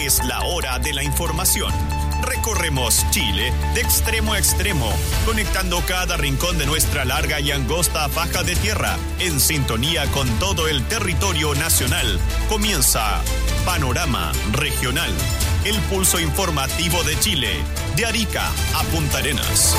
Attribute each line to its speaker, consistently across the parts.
Speaker 1: Es la hora de la información. Recorremos Chile de extremo a extremo, conectando cada rincón de nuestra larga y angosta faja de tierra, en sintonía con todo el territorio nacional. Comienza Panorama Regional, el pulso informativo de Chile, de Arica a Punta Arenas.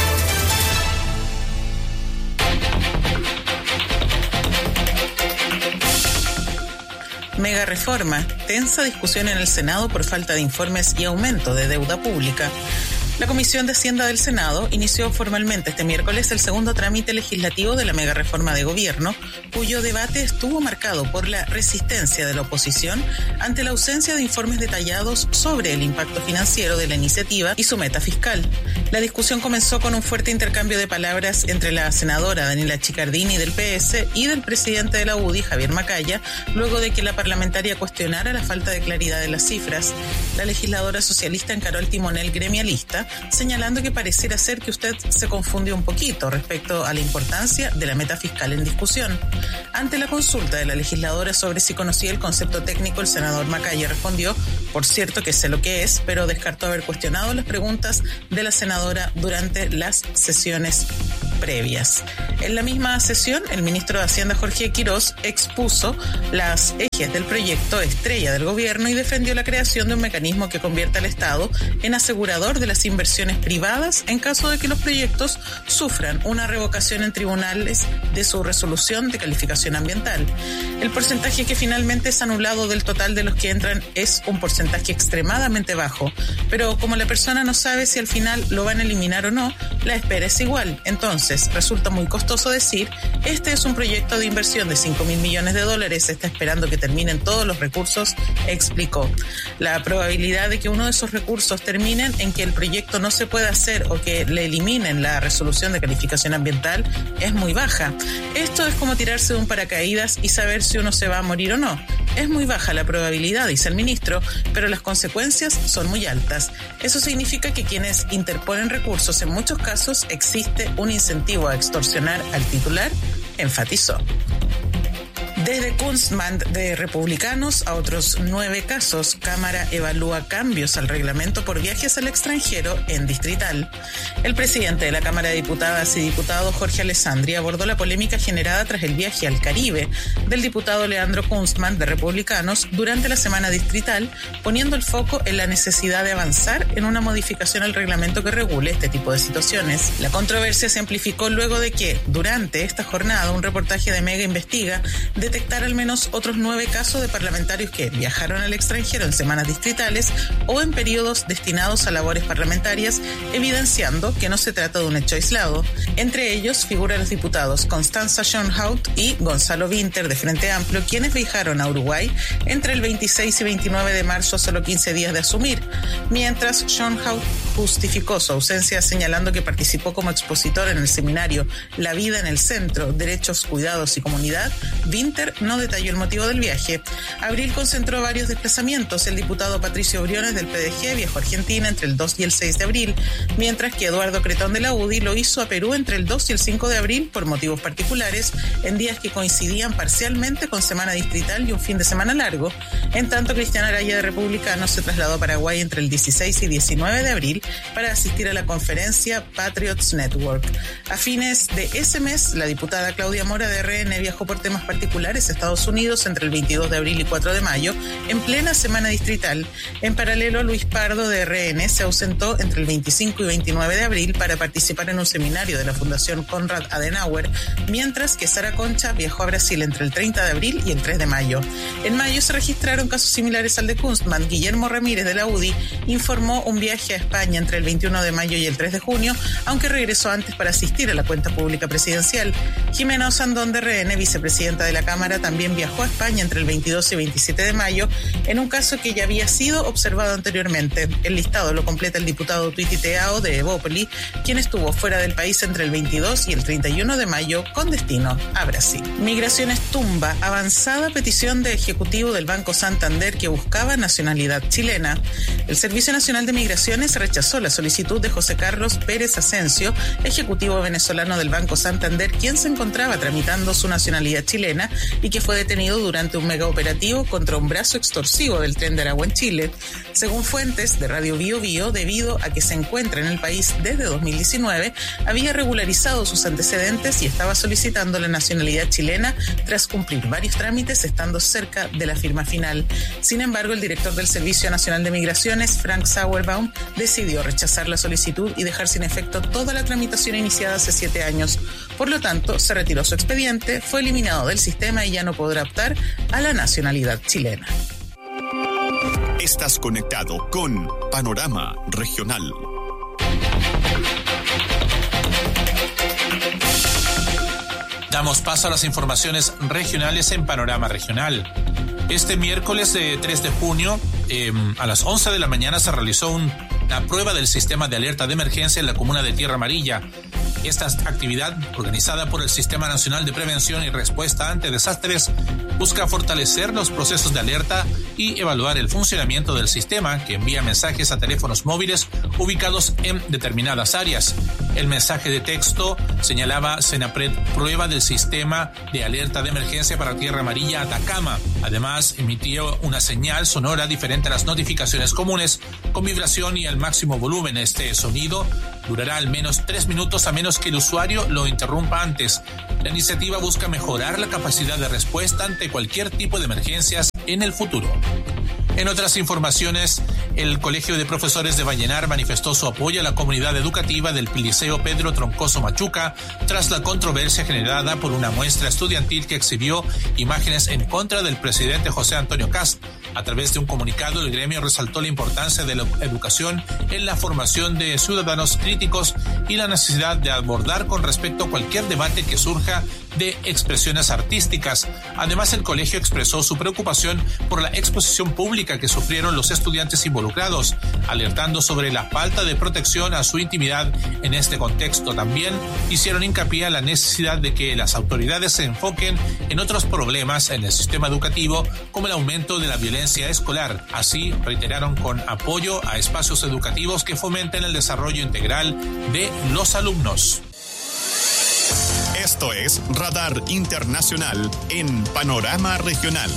Speaker 2: Mega reforma, tensa discusión en el Senado por falta de informes y aumento de deuda pública. La Comisión de Hacienda del Senado inició formalmente este miércoles el segundo trámite legislativo de la mega reforma de gobierno, cuyo debate estuvo marcado por la resistencia de la oposición ante la ausencia de informes detallados sobre el impacto financiero de la iniciativa y su meta fiscal. La discusión comenzó con un fuerte intercambio de palabras entre la senadora Daniela Chiccardini del PS y del presidente de la UDI, Javier Macaya, luego de que la parlamentaria cuestionara la falta de claridad de las cifras. La legisladora socialista encaró el timonel gremialista, señalando que pareciera ser que usted se confundió un poquito respecto a la importancia de la meta fiscal en discusión. Ante la consulta de la legisladora sobre si conocía el concepto técnico, el senador Macaya respondió, por cierto que sé lo que es, pero descartó haber cuestionado las preguntas de la senadora durante las sesiones previas. En la misma sesión, el ministro de Hacienda, Jorge Quirós, expuso las ejes del proyecto estrella del gobierno y defendió la creación de un mecanismo que convierta al Estado en asegurador de las inversiones privadas en caso de que los proyectos sufran una revocación en tribunales de su resolución de calificación ambiental. El porcentaje que finalmente es anulado del total de los que entran es un porcentaje extremadamente bajo, pero como la persona no sabe si al final lo van a eliminar o no, la espera es igual. Entonces, resulta muy costoso decir, este es un proyecto de inversión de $5.000 millones, se está esperando que terminen todos los recursos, explicó. La probabilidad de que uno de esos recursos terminen en que el proyecto no se pueda hacer o que le eliminen la resolución de calificación ambiental es muy baja. Esto es como tirarse de un paracaídas y saber si uno se va a morir o no. Es muy baja la probabilidad, dice el ministro, pero las consecuencias son muy altas. Eso significa que quienes interponen recursos, en muchos casos existe un incentivo a extorsionar al titular, enfatizó. Desde Kunstmann de Republicanos a otros 9 casos, Cámara evalúa cambios al reglamento por viajes al extranjero en distrital. El presidente de la Cámara de Diputadas y Diputados, Jorge Alessandri, abordó la polémica generada tras el viaje al Caribe del diputado Leandro Kunstmann de Republicanos durante la semana distrital, poniendo el foco en la necesidad de avanzar en una modificación al reglamento que regule este tipo de situaciones. La controversia se amplificó luego de que, durante esta jornada, un reportaje de Mega Investiga detectar al menos otros 9 casos de parlamentarios que viajaron al extranjero en semanas distritales o en periodos destinados a labores parlamentarias, evidenciando que no se trata de un hecho aislado. Entre ellos figuran los diputados Constanza Schoenhout y Gonzalo Winter de Frente Amplio, quienes viajaron a Uruguay entre el 26 y 29 de marzo, a solo 15 días de asumir, mientras Schoenhout justificó su ausencia señalando que participó como expositor en el seminario La vida en el centro, derechos, cuidados y comunidad. Winter no detalló el motivo del viaje. Abril concentró varios desplazamientos. El diputado Patricio Briones del PDG viajó a Argentina entre el 2 y el 6 de abril, mientras que Eduardo Cretón de la UDI lo hizo a Perú entre el 2 y el 5 de abril por motivos particulares, en días que coincidían parcialmente con semana distrital y un fin de semana largo. En tanto, Cristian Araya de Republicanos se trasladó a Paraguay entre el 16 y 19 de abril para asistir a la conferencia Patriots Network. A fines de ese mes, la diputada Claudia Mora de RN viajó por temas particulares a Estados Unidos entre el 22 de abril y 4 de mayo, en plena semana distrital. En paralelo, Luis Pardo de RN se ausentó entre el 25 y 29 de abril para participar en un seminario de la Fundación Konrad Adenauer, mientras que Sara Concha viajó a Brasil entre el 30 de abril y el 3 de mayo. En mayo se registraron casos similares al de Kunstmann. Guillermo Ramírez de la UDI informó un viaje a España entre el 21 de mayo y el 3 de junio, aunque regresó antes para asistir a la cuenta pública presidencial. Jimena Osandón de RN, vicepresidenta de la Cámara, también viajó a España entre el 22 y 27 de mayo, en un caso que ya había sido observado anteriormente. El listado lo completa el diputado Tuititeao de Evópoli, quien estuvo fuera del país entre el 22 y el 31 de mayo con destino a Brasil. Migraciones tumba, avanzada petición de ejecutivo del Banco Santander que buscaba nacionalidad chilena. El Servicio Nacional de Migraciones rechazó la solicitud de José Carlos Pérez Asensio, ejecutivo venezolano del Banco Santander, quien se encontraba tramitando su nacionalidad chilena y que fue detenido durante un megaoperativo contra un brazo extorsivo del Tren de Aragua en Chile. Según fuentes de Radio Bio Bio, debido a que se encuentra en el país desde 2019, había regularizado sus antecedentes y estaba solicitando la nacionalidad chilena tras cumplir varios trámites estando cerca de la firma final. Sin embargo, el director del Servicio Nacional de Migraciones, Frank Sauerbaum, decidió rechazar la solicitud y dejar sin efecto toda la tramitación iniciada hace 7 años. Por lo tanto, se retiró su expediente, fue eliminado del sistema y ya no podrá optar a la nacionalidad chilena.
Speaker 1: Estás conectado con Panorama Regional.
Speaker 3: Damos paso a las informaciones regionales en Panorama Regional. Este miércoles 3 de junio, a las 11 de la mañana, se realizó una prueba del sistema de alerta de emergencia en la comuna de Tierra Amarilla. Esta actividad, organizada por el Sistema Nacional de Prevención y Respuesta ante Desastres, busca fortalecer los procesos de alerta y evaluar el funcionamiento del sistema, que envía mensajes a teléfonos móviles ubicados en determinadas áreas. El mensaje de texto señalaba Senapred prueba del sistema de alerta de emergencia para Tierra Amarilla Atacama. Además, emitió una señal sonora diferente a las notificaciones comunes, con vibración y al máximo volumen. Este sonido durará al menos 3 minutos a menos que el usuario lo interrumpa antes. La iniciativa busca mejorar la capacidad de respuesta ante cualquier tipo de emergencias en el futuro. En otras informaciones, el Colegio de Profesores de Vallenar manifestó su apoyo a la comunidad educativa del Liceo Pedro Troncoso Machuca tras la controversia generada por una muestra estudiantil que exhibió imágenes en contra del presidente José Antonio Kast. A través de un comunicado, el gremio resaltó la importancia de la educación en la formación de ciudadanos críticos y la necesidad de abordar con respeto cualquier debate que surja de expresiones artísticas. Además, el colegio expresó su preocupación por la exposición pública que sufrieron los estudiantes involucrados, alertando sobre la falta de protección a su intimidad en este contexto. También hicieron hincapié en la necesidad de que las autoridades se enfoquen en otros problemas en el sistema educativo, como el aumento de la violencia escolar. Así, reiteraron con apoyo a espacios educativos que fomenten el desarrollo integral de los alumnos.
Speaker 1: Esto es Radar Internacional en Panorama Regional.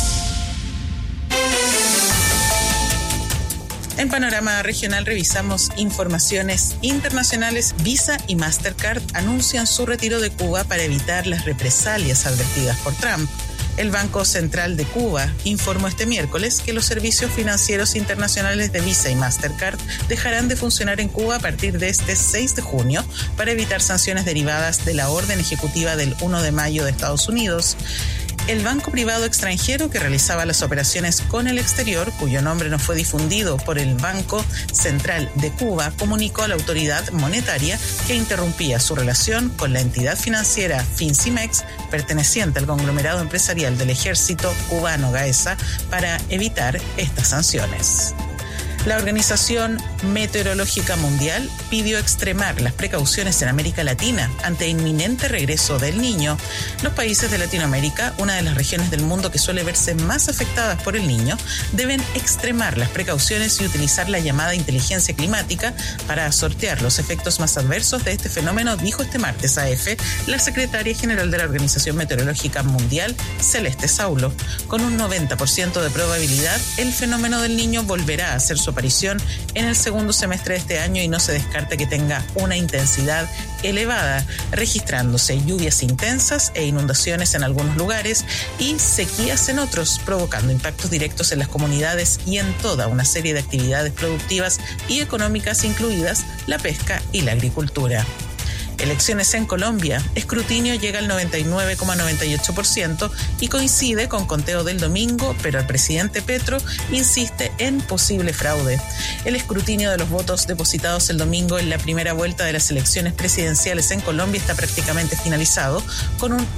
Speaker 2: En Panorama Regional revisamos informaciones internacionales. Visa y Mastercard anuncian su retiro de Cuba para evitar las represalias advertidas por Trump. El Banco Central de Cuba informó este miércoles que los servicios financieros internacionales de Visa y Mastercard dejarán de funcionar en Cuba a partir de este 6 de junio para evitar sanciones derivadas de la orden ejecutiva del 1 de mayo de Estados Unidos. El banco privado extranjero que realizaba las operaciones con el exterior, cuyo nombre no fue difundido por el Banco Central de Cuba, comunicó a la autoridad monetaria que interrumpía su relación con la entidad financiera Fincimex, perteneciente al conglomerado empresarial del ejército cubano GAESA, para evitar estas sanciones. La Organización Meteorológica Mundial pidió extremar las precauciones en América Latina ante inminente regreso del Niño. Los países de Latinoamérica, una de las regiones del mundo que suele verse más afectadas por el Niño, deben extremar las precauciones y utilizar la llamada inteligencia climática para sortear los efectos más adversos de este fenómeno, dijo este martes a AF la secretaria general de la Organización Meteorológica Mundial, Celeste Saulo. Con un 90% de probabilidad, el fenómeno del Niño volverá a hacer su aparición en el segundo semestre de este año y no se descarta que tenga una intensidad elevada, registrándose lluvias intensas e inundaciones en algunos lugares y sequías en otros, provocando impactos directos en las comunidades y en toda una serie de actividades productivas y económicas, incluidas la pesca y la agricultura. Elecciones en Colombia. Escrutinio llega al 99,98% y coincide con conteo del domingo, pero el presidente Petro insiste en posible fraude. El escrutinio de los votos depositados el domingo en la primera vuelta de las elecciones presidenciales en Colombia está prácticamente finalizado, con un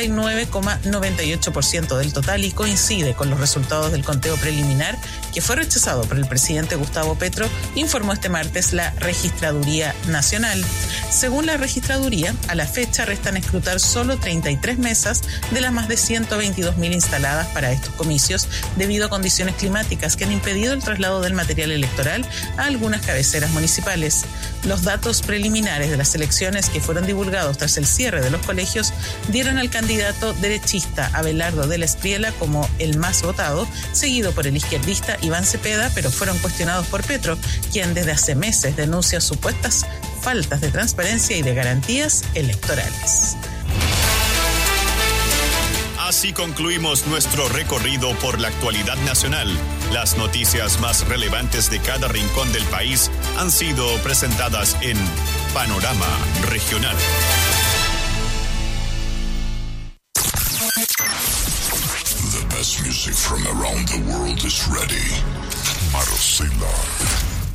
Speaker 2: 99,98% del total, y coincide con los resultados del conteo preliminar que fue rechazado por el presidente Gustavo Petro, informó este martes la Registraduría Nacional. Según la Registraduría registraduría, a la fecha restan escrutar solo 33 mesas de las más de 122.000 instaladas para estos comicios, debido a condiciones climáticas que han impedido el traslado del material electoral a algunas cabeceras municipales. Los datos preliminares de las elecciones que fueron divulgados tras el cierre de los colegios dieron al candidato derechista Abelardo de la Espriella como el más votado, seguido por el izquierdista Iván Cepeda, pero fueron cuestionados por Petro, quien desde hace meses denuncia supuestas faltas de transparencia y de garantías electorales.
Speaker 1: Así concluimos nuestro recorrido por la actualidad nacional. Las noticias más relevantes de cada rincón del país han sido presentadas en Panorama Regional.
Speaker 4: The best music from around the world is ready. Marcela.